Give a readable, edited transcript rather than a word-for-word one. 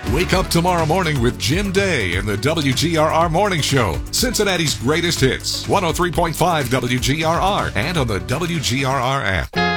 Wake up tomorrow morning with Jim Day in the WGRR Morning Show. Cincinnati's greatest hits. 103.5 WGRR and on the WGRR app.